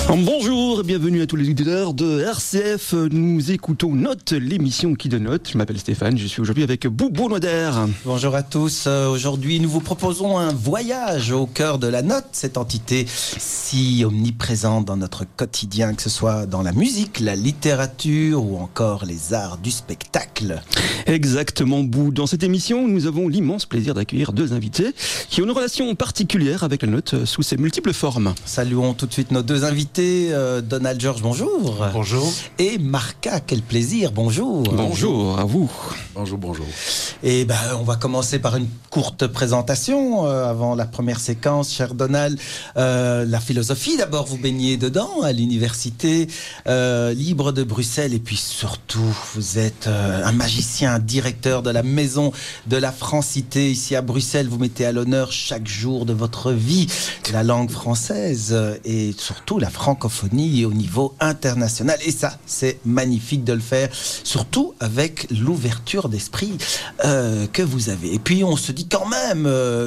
Bonjour et bienvenue à tous les auditeurs de RCF. Nous écoutons Note, l'émission qui donne note. Je m'appelle Stéphane, je suis aujourd'hui avec Boubou Noder. Bonjour à tous. Aujourd'hui, nous vous proposons un voyage au cœur de la note, cette entité si omniprésente dans notre quotidien, que ce soit dans la musique, la littérature ou encore les arts du spectacle. Exactement, Bou. Dans cette émission, nous avons l'immense plaisir d'accueillir deux invités qui ont une relation particulière avec la note sous ses multiples formes. Saluons tout de suite nos deux invités. Donald George, bonjour. Bonjour. Et Marca, quel plaisir, bonjour. Bonjour à vous. Bonjour. Et on va commencer par une courte présentation avant la première séquence, cher Donald. La philosophie, d'abord, vous baignez dedans à l'université libre de Bruxelles, et puis surtout, vous êtes un magicien, directeur de la maison de la francité ici à Bruxelles. Vous mettez à l'honneur chaque jour de votre vie la langue française et surtout la francophonie au niveau international. Et ça, c'est magnifique de le faire, surtout avec l'ouverture d'esprit que vous avez. Et puis on se dit quand même,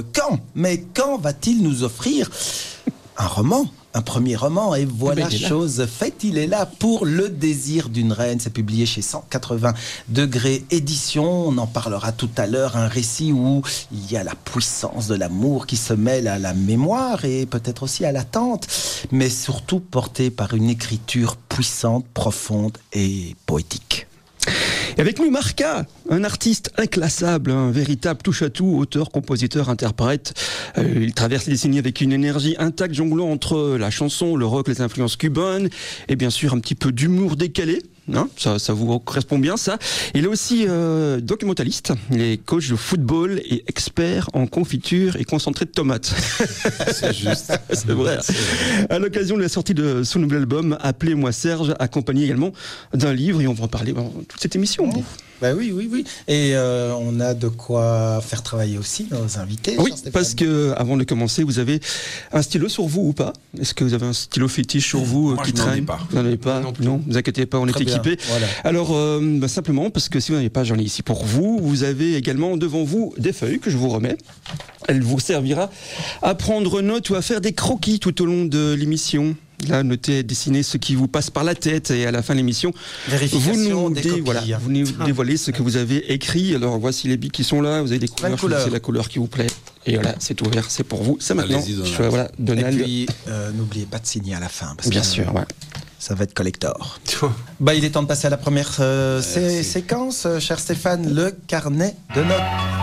quand va-t-il nous offrir un roman, un premier roman? Et voilà, chose faite, il est là pour Le désir d'une reine. C'est publié chez 180 degrés édition. On en parlera tout à l'heure. Un récit où il y a la puissance de l'amour qui se mêle à la mémoire et peut-être aussi à l'attente, mais surtout porté par une écriture puissante, profonde et poétique. Et avec nous, Marca, un artiste inclassable, un véritable touche-à-tout, auteur, compositeur, interprète. Il traverse les décennies avec une énergie intacte, jonglant entre la chanson, le rock, les influences cubaines, et bien sûr un petit peu d'humour décalé. Hein, ça vous correspond bien, ça. Il est aussi documentaliste, il est coach de football et expert en confiture et concentré de tomates. C'est juste. C'est vrai. À l'occasion de la sortie de son nouvel album, Appelez-moi Serge, accompagné également d'un livre, et on va en parler dans toute cette émission. Oui. Oui. Et on a de quoi faire travailler aussi nos invités. Oui, parce que avant de commencer, vous avez un stylo sur vous ou pas? Est-ce que vous avez un stylo fétiche sur vous qui traîne? Vous n'en avez pas? Non, vous inquiétez pas, on est équipés. Voilà. Alors, simplement, parce que si vous n'en avez pas, j'en ai ici pour vous. Vous avez également devant vous des feuilles que je vous remets. Elle vous servira à prendre note ou à faire des croquis tout au long de l'émission. Là, notez, dessinez ce qui vous passe par la tête, et à la fin de l'émission, vous nous dévoilez ce que vous avez écrit. Alors voici les billes qui sont là, vous avez des couleurs, choisissez la couleur qui vous plaît. Et voilà, c'est ouvert, c'est pour vous, c'est maintenant. Donald. Donald. Et puis, n'oubliez pas de signer à la fin. Parce bien que, sûr, ouais. Ça va être collector. Il est temps de passer à la première séquence, cher Stéphane, le carnet de notes.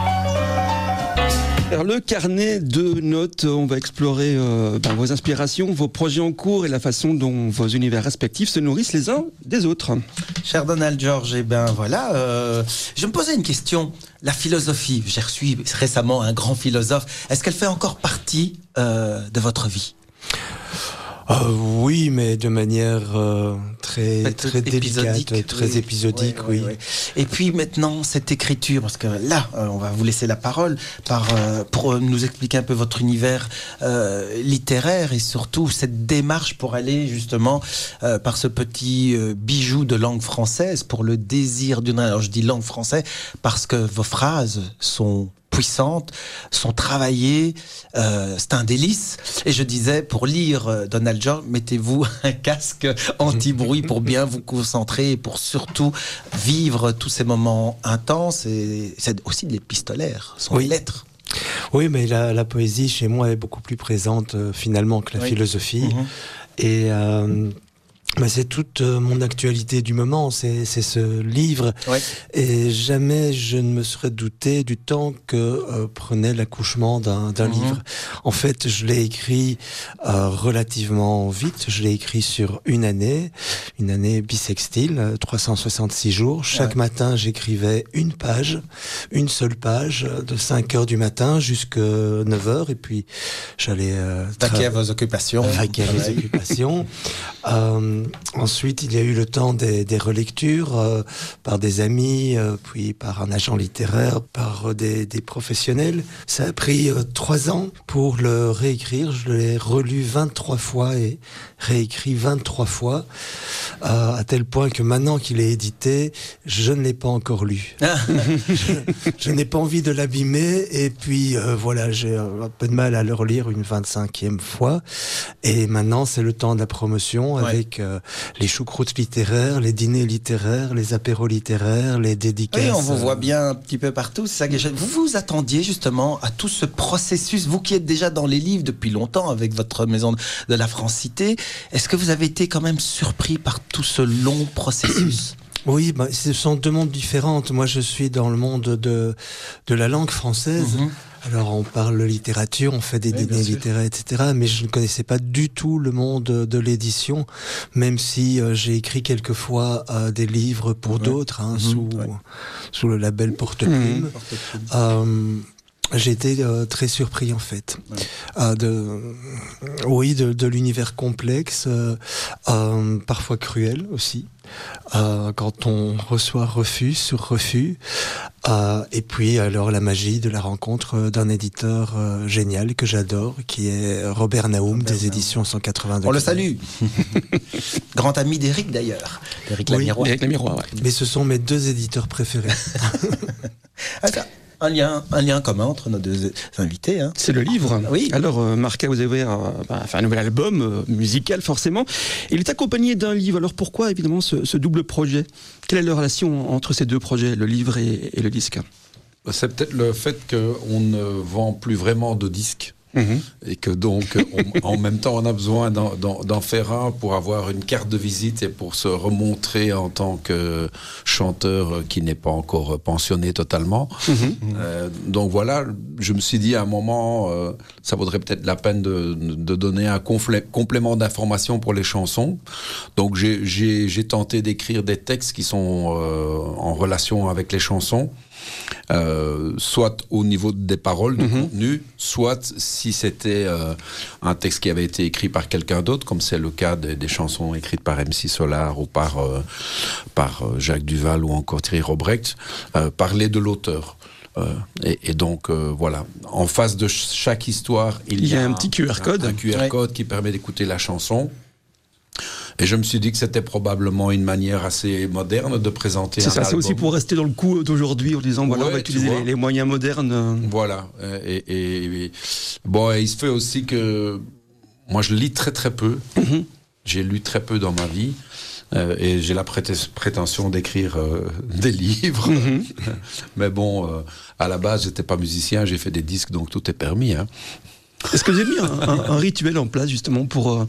Alors, le carnet de notes, on va explorer vos inspirations, vos projets en cours et la façon dont vos univers respectifs se nourrissent les uns des autres. Cher Donald George, je me posais une question. La philosophie, j'ai reçu récemment un grand philosophe. Est-ce qu'elle fait encore partie de votre vie ? Oui, mais de manière très délicate, très épisodique, oui. Et puis maintenant, cette écriture, parce que là, on va vous laisser la parole pour nous expliquer un peu votre univers littéraire et surtout cette démarche pour aller justement par ce petit bijou de langue française pour Le désir d'une reine. Alors je dis langue française parce que vos phrases sont puissantes, sont travaillées, c'est un délice. Et je disais, pour lire Donald George, mettez-vous un casque anti-bruit pour bien vous concentrer et pour surtout vivre tous ces moments intenses. Et c'est aussi de l'épistolaire, son lettre. Oui, mais la poésie, chez moi, est beaucoup plus présente finalement que la philosophie. Et c'est toute mon actualité du moment, c'est ce livre. Et jamais je ne me serais douté du temps que prenait l'accouchement d'un livre. En fait, je l'ai écrit relativement vite. Je l'ai écrit sur une année bissextile, 366 jours. Chaque matin, j'écrivais une seule page, de 5h du matin jusqu'à 9h. Et puis, j'allais vaquer à vos occupations. Ensuite, il y a eu le temps des relectures par des amis, puis par un agent littéraire, par des professionnels. Ça a pris 3 ans pour le réécrire. Je l'ai relu 23 fois et réécrit 23 fois. à tel point que maintenant qu'il est édité, je ne l'ai pas encore lu. Je n'ai pas envie de l'abîmer, et puis voilà, j'ai un peu de mal à le relire une 25e fois. Et maintenant, c'est le temps de la promotion avec les choucroutes littéraires, les dîners littéraires, les apéros littéraires, les dédicaces. Oui, on vous voit bien un petit peu partout. C'est ça que vous vous attendiez justement à tout ce processus, vous qui êtes déjà dans les livres depuis longtemps avec votre maison de la Francité. Est-ce que vous avez été quand même surpris par tout ce long processus? Oui, ce sont deux mondes différents. Moi, je suis dans le monde de la langue française. Alors, on parle littérature, on fait des dîners littéraires, etc. Mais je ne connaissais pas du tout le monde de l'édition, même si j'ai écrit quelquefois des livres pour d'autres, sous le label Porte-Plume. J'ai été très surpris en fait de l'univers complexe, parfois cruel aussi, quand on reçoit refus sur refus, et puis alors la magie de la rencontre d'un éditeur génial que j'adore, qui est Robert Naoum des éditions 182. On le salue. Grand ami d'Éric d'ailleurs, Éric Lamirois. Éric Lamirois, ouais. Mais ce sont mes deux éditeurs préférés. Un lien commun entre nos deux invités. Hein. C'est le livre. Oui. Alors, Marca, vous avez fait un nouvel album musical, forcément. Il est accompagné d'un livre. Alors, pourquoi, évidemment, ce double projet? Quelle est la relation entre ces deux projets, le livre et le disque? C'est peut-être le fait qu'on ne vend plus vraiment de disques. Et que donc, en même temps, on a besoin d'en faire un pour avoir une carte de visite et pour se remontrer en tant que chanteur qui n'est pas encore pensionné totalement. Donc voilà, je me suis dit à un moment, ça vaudrait peut-être la peine de donner un complément d'information pour les chansons. Donc j'ai tenté d'écrire des textes qui sont en relation avec les chansons. Soit au niveau des paroles, du contenu, soit si c'était un texte qui avait été écrit par quelqu'un d'autre, comme c'est le cas des chansons écrites par MC Solar ou par Jacques Duval ou encore Thierry Robrecht, parler de l'auteur. Et donc voilà, en face de chaque histoire, il y a un petit QR code, un QR code qui permet d'écouter la chanson. Et je me suis dit que c'était probablement une manière assez moderne de présenter un album. C'est aussi pour rester dans le coup d'aujourd'hui en disant voilà, on va utiliser les moyens modernes. Voilà. Et bon, il se fait aussi que moi je lis très très peu. J'ai lu très peu dans ma vie. Et j'ai la prétention d'écrire des livres. Mais bon, à la base, j'étais pas musicien, j'ai fait des disques, donc tout est permis. Hein. Est-ce que vous avez mis un rituel en place justement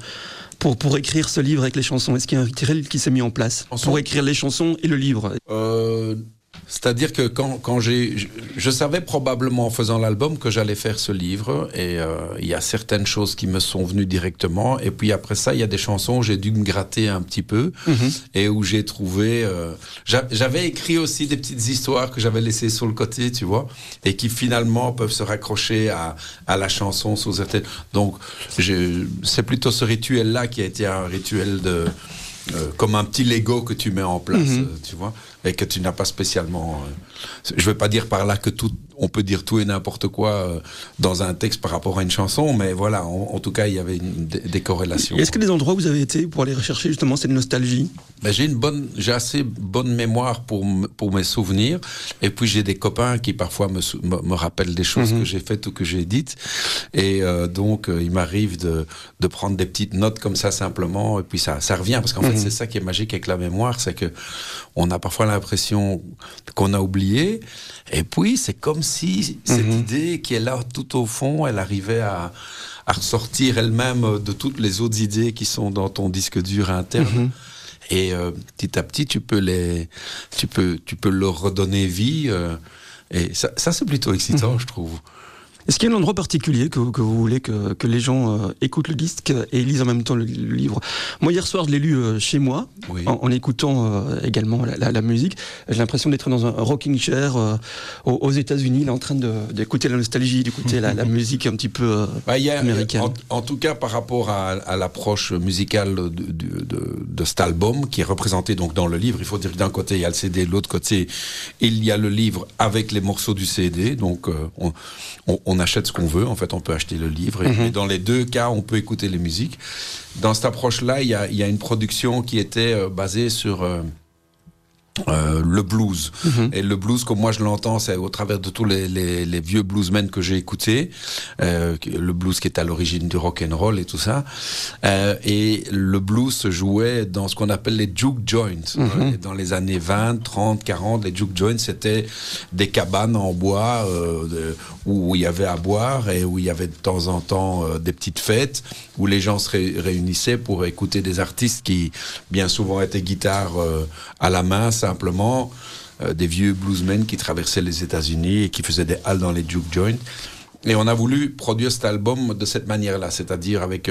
pour écrire ce livre avec les chansons? Est-ce qu'il y a un rituel qui s'est mis en place pour écrire les chansons et le livre? C'est-à-dire que quand je savais probablement en faisant l'album que j'allais faire ce livre, et il y a certaines choses qui me sont venues directement, et puis après ça il y a des chansons où j'ai dû me gratter un petit peu et où j'ai trouvé j'avais écrit aussi des petites histoires que j'avais laissées sur le côté, tu vois, et qui finalement peuvent se raccrocher à la chanson sous certaines. Donc c'est plutôt ce rituel là qui a été un rituel de comme un petit Lego que tu mets en place, tu vois, et que tu n'as pas spécialement. Je ne veux pas dire par là que on peut dire tout et n'importe quoi dans un texte par rapport à une chanson, mais voilà, en tout cas, il y avait des corrélations. Est-ce que des endroits où vous avez été pour aller rechercher justement cette nostalgie? J'ai assez bonne mémoire pour mes souvenirs, et puis j'ai des copains qui parfois me rappellent des choses que j'ai faites ou que j'ai dites, et donc il m'arrive de prendre des petites notes comme ça simplement, et puis ça revient, parce qu'en fait c'est ça qui est magique avec la mémoire, c'est que on a parfois l'impression qu'on a oublié, et puis c'est comme si cette idée qui est là tout au fond, elle arrivait à ressortir elle-même de toutes les autres idées qui sont dans ton disque dur interne. Et petit à petit, tu peux leur redonner vie. Et ça c'est plutôt excitant, je trouve. Est-ce qu'il y a un endroit particulier que vous voulez que les gens écoutent le disque et lisent en même temps le livre? Moi, hier soir, je l'ai lu chez moi, en écoutant également la musique. J'ai l'impression d'être dans un rocking chair aux États-Unis, là, en train d'écouter la nostalgie, d'écouter la musique un petit peu américaine. En tout cas, par rapport à l'approche musicale de cet album, qui est représenté donc dans le livre, il faut dire que d'un côté, il y a le CD, de l'autre côté, il y a le livre avec les morceaux du CD. Donc, on on achète ce qu'on veut. En fait, on peut acheter le livre. Et dans les deux cas, on peut écouter les musiques. Dans cette approche-là, il y a une production qui était basée sur le blues. Et le blues, comme moi je l'entends, c'est au travers de tous les vieux bluesmen que j'ai écoutés, le blues qui est à l'origine du rock and roll et tout ça. Et le blues se jouait dans ce qu'on appelle les juke joints. Et dans les années 20, 30, 40, les juke joints, c'était des cabanes en bois où il y avait à boire et où il y avait de temps en temps des petites fêtes où les gens se réunissaient pour écouter des artistes qui bien souvent étaient guitares à la main, simplement des vieux bluesmen qui traversaient les États-Unis et qui faisaient des halles dans les juke joints. Et on a voulu produire cet album de cette manière-là, c'est-à-dire avec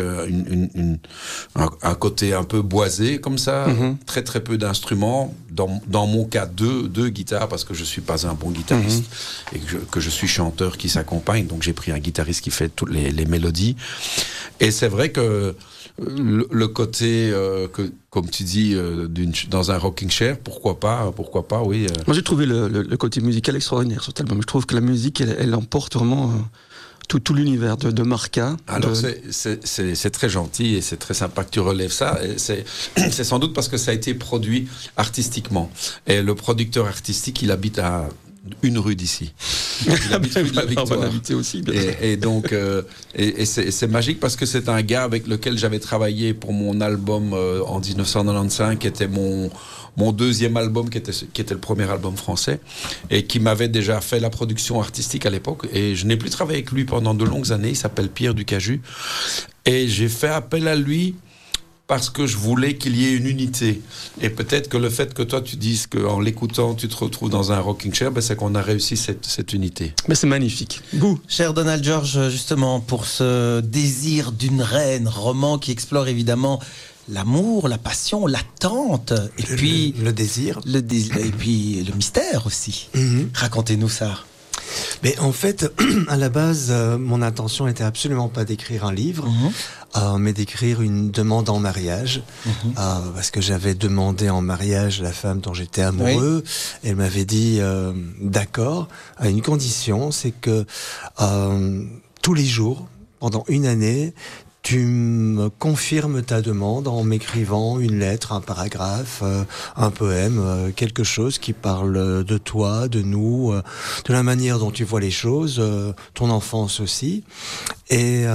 un côté un peu boisé comme ça, très très peu d'instruments. Dans mon cas, deux guitares, parce que je suis pas un bon guitariste et que je suis chanteur qui s'accompagne. Donc j'ai pris un guitariste qui fait toutes les mélodies. Et c'est vrai que le côté comme tu dis dans un rocking chair, pourquoi pas, oui. Moi j'ai trouvé le côté musical extraordinaire sur cet album. Je trouve que la musique elle emporte vraiment tout l'univers de Marca. Alors c'est très gentil et c'est très sympa que tu relèves ça. Et c'est sans doute parce que ça a été produit artistiquement. Et le producteur artistique, il habite à une rue d'ici. Il habite rue de la Victoire. On va l'habiter aussi. Et donc, c'est magique parce que c'est un gars avec lequel j'avais travaillé pour mon album en 1995, qui était mon deuxième album, qui était le premier album français, et qui m'avait déjà fait la production artistique à l'époque. Et je n'ai plus travaillé avec lui pendant de longues années. Il s'appelle Pierre Ducaju. Et j'ai fait appel à lui parce que je voulais qu'il y ait une unité. Et peut-être que le fait que toi tu dises qu'en l'écoutant tu te retrouves dans un rocking chair, c'est qu'on a réussi cette unité. Mais c'est magnifique. Goût. Cher Donald George, justement pour ce désir d'une reine, roman qui explore évidemment l'amour, la passion, l'attente, et puis le désir, et puis le mystère aussi. Racontez-nous ça. Mais en fait, à la base, mon intention était absolument pas d'écrire un livre, mais d'écrire une demande en mariage, parce que j'avais demandé en mariage la femme dont j'étais amoureux. Oui. Elle m'avait dit d'accord, à une condition, c'est que tous les jours, pendant une année, tu me confirmes ta demande en m'écrivant une lettre, un paragraphe, un poème, quelque chose qui parle de toi, de nous, de la manière dont tu vois les choses, ton enfance aussi. Et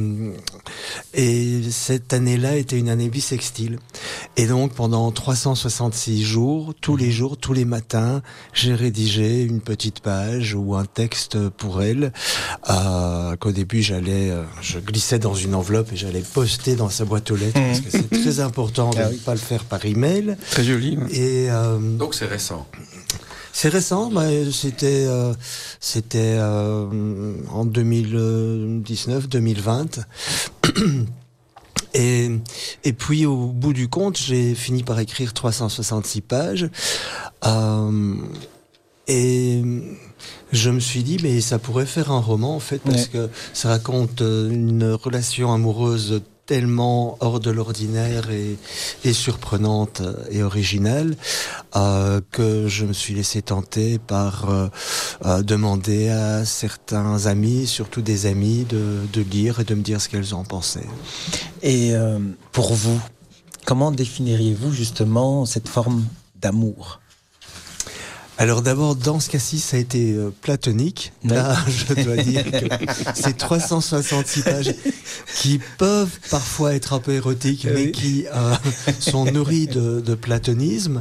cette année-là était une année bissextile. Et donc pendant 366 jours, tous les matins, j'ai rédigé une petite page ou un texte pour elle, qu'au début je glissais dans une enveloppe et j'allais poster dans sa boîte aux lettres parce que c'est très important de ne pas le faire par email. Très joli. Ouais. Et donc c'est récent. C'est récent, mais c'était en 2019-2020. Et puis au bout du compte, j'ai fini par écrire 366 pages. Et je me suis dit, mais ça pourrait faire un roman en fait, parce que ça raconte une relation amoureuse tellement hors de l'ordinaire et surprenante et originale que je me suis laissé tenter par demander à certains amis, surtout des amis, de lire et de me dire ce qu'elles en pensaient. Et pour vous, comment définiriez-vous justement cette forme d'amour ? Alors d'abord, dans ce cas-ci, ça a été platonique. Là, je dois dire que ces 366 pages qui peuvent parfois être un peu érotiques, mais qui sont nourries de platonisme.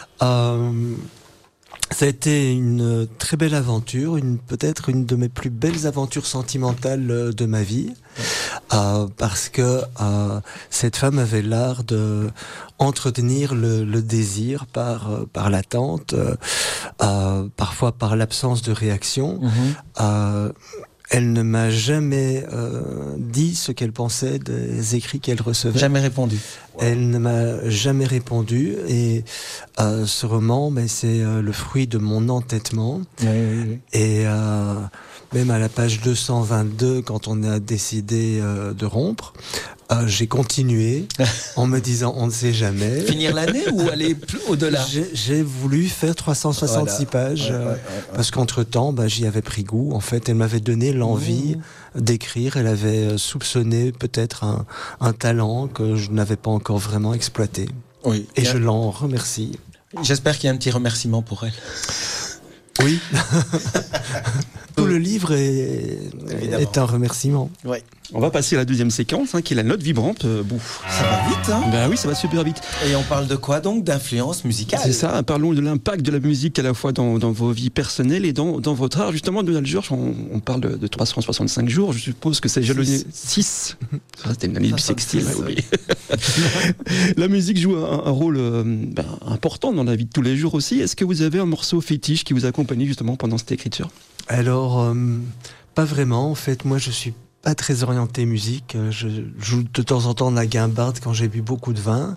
Ça a été une très belle aventure, peut-être une de mes plus belles aventures sentimentales de ma vie, parce que cette femme avait l'art de entretenir le désir par l'attente, parfois par l'absence de réaction. Elle ne m'a jamais dit ce qu'elle pensait des écrits qu'elle recevait. Jamais répondu. Elle ne m'a jamais répondu. Et ce roman, c'est le fruit de mon entêtement. Oui. Et même à la page 222, quand on a décidé de rompre, J'ai continué en me disant on ne sait jamais. Finir l'année ou aller au-delà? J'ai voulu faire 366 pages parce qu'entre-temps, j'y avais pris goût. En fait, elle m'avait donné l'envie d'écrire. Elle avait soupçonné peut-être un talent que je n'avais pas encore vraiment exploité. Oui. Et je l'en remercie. J'espère qu'il y a un petit remerciement pour elle. Oui. Tout le livre est un remerciement. Oui. On va passer à la deuxième séquence, qui est la note vibrante. Ça va vite, hein? Ben oui, ça va super vite. Et on parle de quoi donc? D'influence musicale? C'est ça, parlons de l'impact de la musique à la fois dans vos vies personnelles et dans votre art. Justement, Donald George, on parle de 365 jours, je suppose que c'est jalonné 6. Ça, c'était une année bissextile, oui. La musique joue un rôle important dans la vie de tous les jours aussi. Est-ce que vous avez un morceau fétiche qui vous accompagne justement pendant cette écriture? Alors, pas vraiment. En fait, moi, je suis pas très orienté musique. Je joue de temps en temps de la guimbarde quand j'ai bu beaucoup de vin.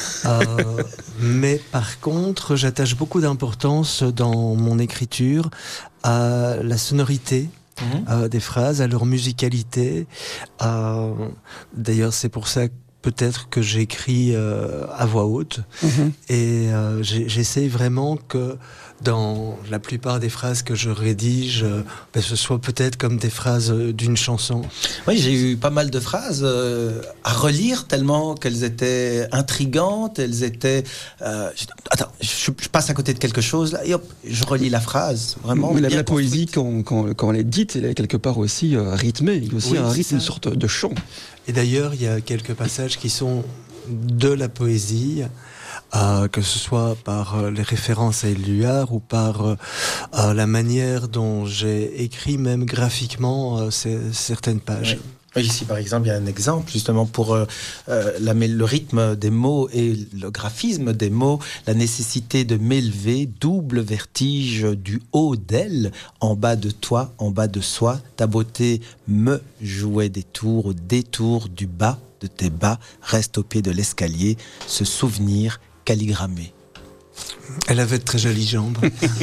Mais par contre, j'attache beaucoup d'importance dans mon écriture à la sonorité des phrases, à leur musicalité. D'ailleurs, c'est pour ça que peut-être que j'écris à voix haute. Et j'essaie vraiment que dans la plupart des phrases que je rédige, ce soit peut-être comme des phrases d'une chanson. Oui, j'ai eu pas mal de phrases à relire tellement qu'elles étaient intrigantes, elles étaient... Attends, je passe à côté de quelque chose, là, et hop, je relis la phrase, vraiment. Mais la poésie, quand elle est dite, elle est quelque part aussi rythmée. Il y a aussi un rythme, une sorte de chant. Et d'ailleurs, il y a quelques passages qui sont de la poésie, que ce soit par les références à Éluard ou par la manière dont j'ai écrit même graphiquement certaines pages. Oui. Ici, par exemple, il y a un exemple justement pour le rythme des mots et le graphisme des mots, la nécessité de m'élever, double vertige du haut d'elle, en bas de toi, en bas de soi, ta beauté me jouait des tours au détour du bas de tes bas, reste au pied de l'escalier, ce souvenir calligrammé. Elle avait de très jolies jambes.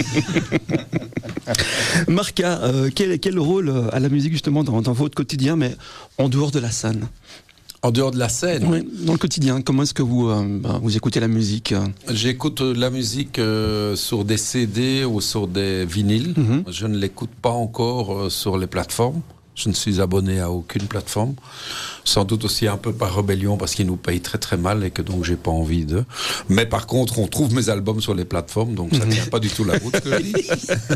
Marca, quel rôle a la musique justement dans votre quotidien, mais en dehors de la scène? En dehors de la scène? Oui, dans le quotidien, comment est-ce que vous écoutez la musique? J'écoute la musique sur des CD ou sur des vinyles. Je ne l'écoute pas encore sur les plateformes. Je ne suis abonné à aucune plateforme. Sans doute aussi un peu par rébellion parce qu'ils nous payent très très mal et que donc j'ai pas envie de. Mais par contre, on trouve mes albums sur les plateformes, donc ça tient pas du tout la route. Que je dis.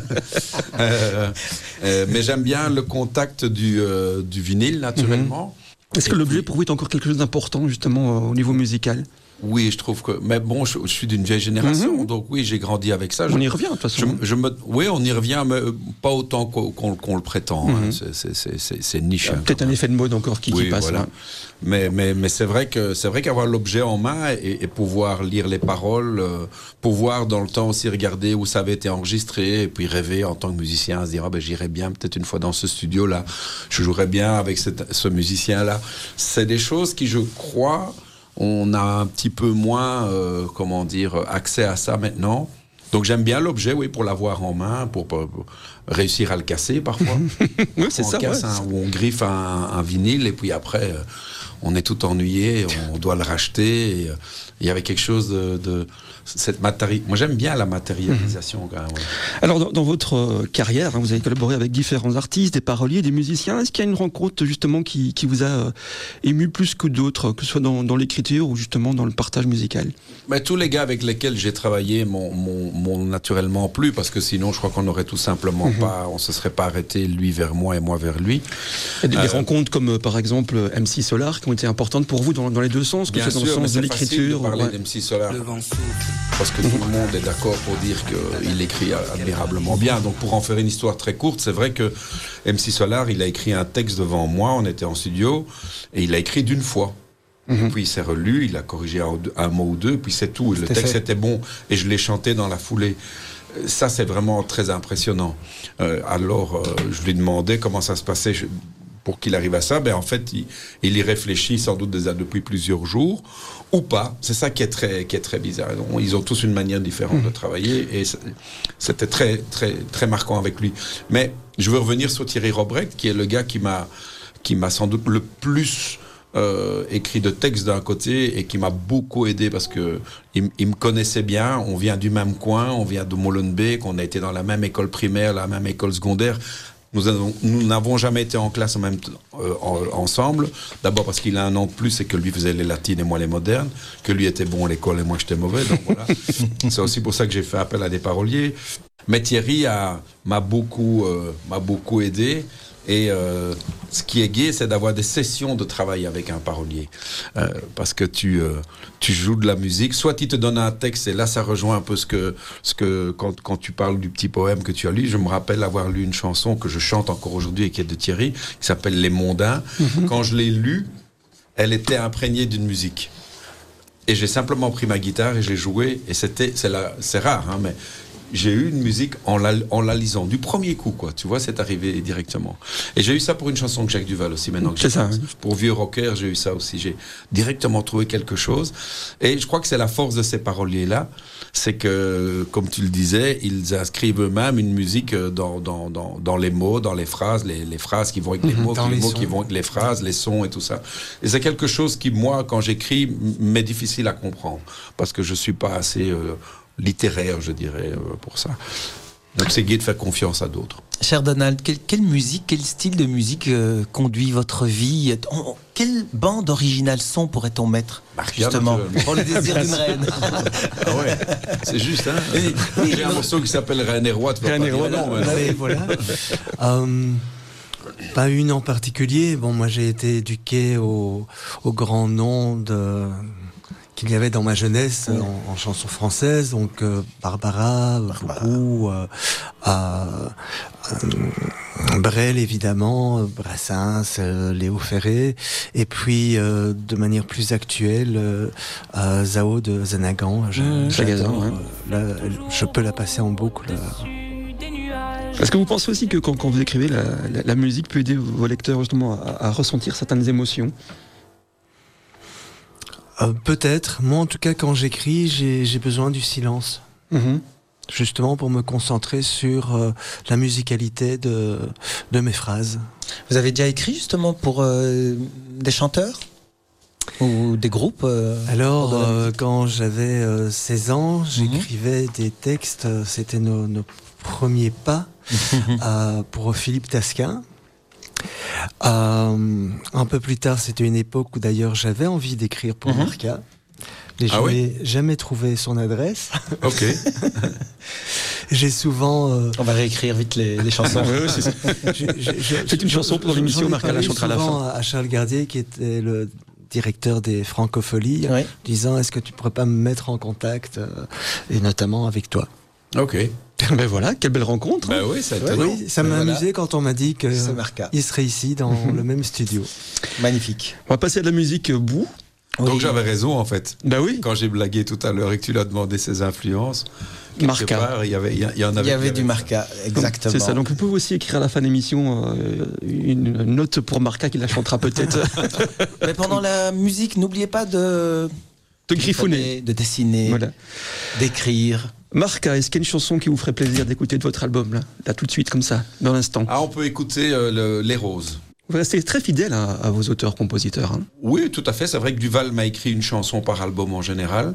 Mais j'aime bien le contact du vinyle naturellement. Est-ce que l'objet pour vous est encore quelque chose d'important justement au niveau musical? Oui, je trouve que... Mais bon, je suis d'une vieille génération, donc oui, j'ai grandi avec ça. On y revient, de toute façon. Oui, on y revient, mais pas autant qu'on le prétend. C'est niche. Peut-être un effet de mode encore qui passe. Voilà. Mais c'est vrai qu'avoir l'objet en main et pouvoir lire les paroles, pouvoir dans le temps aussi regarder où ça avait été enregistré, et puis rêver en tant que musicien, se dire j'irai bien peut-être une fois dans ce studio-là, je jouerai bien avec ce musicien-là. C'est des choses qui, je crois... On a un petit peu moins, accès à ça maintenant. Donc j'aime bien l'objet, oui, pour l'avoir en main, pour réussir à le casser parfois. Oui, c'est ça. Ou on griffe un vinyle et puis après, on est tout ennuyé, on doit le racheter. Il y avait quelque chose de cette moi j'aime bien la matérialisation quand même. Ouais. Alors dans votre carrière, vous avez collaboré avec différents artistes, des paroliers, des musiciens. Est-ce qu'il y a une rencontre justement qui vous a ému plus que d'autres, que ce soit dans l'écriture ou justement dans le partage musical? Mais tous les gars avec lesquels j'ai travaillé m'ont naturellement plu, parce que sinon je crois qu'on n'aurait tout simplement on se serait pas arrêté lui vers moi et moi vers lui. Il y a des rencontres comme par exemple MC Solar qui ont été importantes pour vous dans les deux sens, que ce soit dans le sens de l'écriture. Parler d'MC Solar. Parce que tout le monde est d'accord pour dire qu'il écrit admirablement bien. Donc pour en faire une histoire très courte, c'est vrai que MC Solar, il a écrit un texte devant moi, on était en studio, et il a écrit d'une fois. Puis il s'est relu, il a corrigé un mot ou deux, puis c'est tout. Le texte était bon, et je l'ai chanté dans la foulée. Ça, c'est vraiment très impressionnant. Alors, je lui demandais comment ça se passait pour qu'il arrive à ça. En fait, il y réfléchit sans doute déjà depuis plusieurs jours, ou pas. C'est ça qui est très bizarre. Ils ont tous une manière différente de travailler, et c'était très, très, très marquant avec lui. Mais je veux revenir sur Thierry Robrecht, qui est le gars qui m'a sans doute le plus écrit de textes d'un côté et qui m'a beaucoup aidé parce que il me connaissait bien. On vient du même coin, on vient de Molenbeek, on a été dans la même école primaire, la même école secondaire. Nous n'avons jamais été en classe ensemble. D'abord parce qu'il a un an de plus et que lui faisait les latines et moi les modernes, que lui était bon à l'école et moi j'étais mauvais. Donc voilà. C'est aussi pour ça que j'ai fait appel à des paroliers. Mais Thierry m'a beaucoup aidé. Et ce qui est gai, c'est d'avoir des sessions de travail avec un parolier. Parce que tu joues de la musique, soit il te donne un texte, et là ça rejoint un peu ce que quand tu parles du petit poème que tu as lu, je me rappelle avoir lu une chanson que je chante encore aujourd'hui et qui est de Thierry, qui s'appelle Les Mondains. Quand je l'ai lue, elle était imprégnée d'une musique. Et j'ai simplement pris ma guitare et j'ai joué, et c'est rare, hein, mais j'ai eu une musique en la lisant du premier coup, quoi. Tu vois, c'est arrivé directement. Et j'ai eu ça pour une chanson de Jacques Duvall aussi, maintenant que j'ai ça. Oui. Pour Vieux Rocker, j'ai eu ça aussi. J'ai directement trouvé quelque chose. Et je crois que c'est la force de ces paroliers-là, c'est que, comme tu le disais, ils inscrivent eux-mêmes une musique dans les mots, dans les phrases, les phrases qui vont avec les mots, les mots qui vont avec les phrases, les sons et tout ça. Et c'est quelque chose qui, moi, quand j'écris, m'est difficile à comprendre. Parce que je suis pas assez littéraire, je dirais, pour ça. Donc c'est gai de faire confiance à d'autres. Cher Donald, quelle musique, quel style de musique conduit votre vie? Quelle bande originale son pourrait-on mettre, justement, pour le désir d'une reine? Ah ouais, c'est juste, hein. Oui, j'ai un morceau qui s'appelle Reine et Roi. Reine et Roi, non. Voilà. Pas une en particulier. Bon, moi j'ai été éduqué au grand nom qu'il y avait dans ma jeunesse en chanson française, donc Barbara, beaucoup, Brel évidemment, Brassens, Léo Ferré, et puis de manière plus actuelle, Zao de Zanagan. Je peux la passer en boucle. Est-ce que vous pensez aussi que quand vous écrivez, la musique peut aider vos lecteurs justement à ressentir certaines émotions? Peut-être. Moi, en tout cas, quand j'écris, j'ai besoin du silence. Justement pour me concentrer sur la musicalité de mes phrases. Vous avez déjà écrit justement pour des chanteurs ou des groupes Alors, quand j'avais 16 ans, j'écrivais des textes. C'était nos premiers pas pour Philippe Tasquin. Un peu plus tard, c'était une époque où d'ailleurs j'avais envie d'écrire pour Marca, mais je n'ai jamais trouvé son adresse. Ok. J'ai souvent. On va réécrire vite les chansons. Oui, c'est ça. C'est une chanson pour l'émission, Marca la chantera à la fin. À Charles Gardier, qui était le directeur des Francopholies, disant est-ce que tu pourrais pas me mettre en contact, et notamment avec toi. Ok. Ben voilà, quelle belle rencontre. Ben oui, ça m'a amusé quand on m'a dit qu'il serait ici dans le même studio. Magnifique. On va passer à de la musique bout. Donc j'avais raison en fait. Ben oui. Quand j'ai blagué tout à l'heure et que tu l'as demandé ses influences, Marca. Il y avait du Marca, exactement. C'est ça. Donc vous pouvez aussi écrire à la fin de l'émission une note pour Marca qui la chantera peut-être. Mais pendant la musique, n'oubliez pas de griffonner, de dessiner, d'écrire. Marca, est-ce qu'il y a une chanson qui vous ferait plaisir d'écouter de votre album là tout de suite comme ça, dans l'instant? Ah, on peut écouter Les Roses. Vous restez très fidèle à vos auteurs-compositeurs. Hein. Oui, tout à fait. C'est vrai que Duvall m'a écrit une chanson par album en général.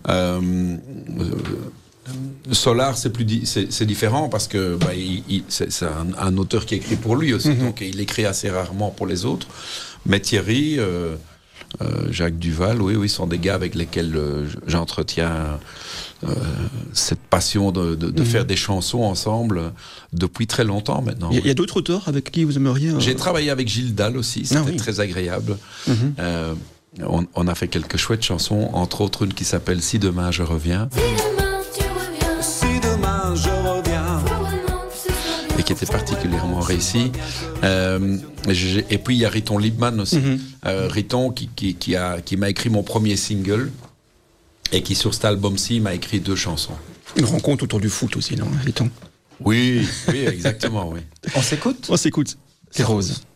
Solar, c'est différent parce que c'est un auteur qui écrit pour lui aussi, donc il écrit assez rarement pour les autres. Mais Thierry, Jacques Duvall, oui, sont des gars avec lesquels j'entretiens cette passion de faire des chansons ensemble depuis très longtemps maintenant. Il y a d'autres auteurs avec qui vous aimeriez J'ai travaillé avec Gilles Dalle aussi, c'était très agréable. On a fait quelques chouettes chansons, entre autres une qui s'appelle Si demain je reviens. Si demain je reviens. Et qui était particulièrement réussie. Et puis il y a Riton Liebman aussi. Riton qui m'a écrit mon premier single. Et qui, sur cet album-ci, m'a écrit 2 chansons. Une rencontre autour du foot aussi, non, Riton? Oui, exactement, oui. On s'écoute? On s'écoute. Les Roses.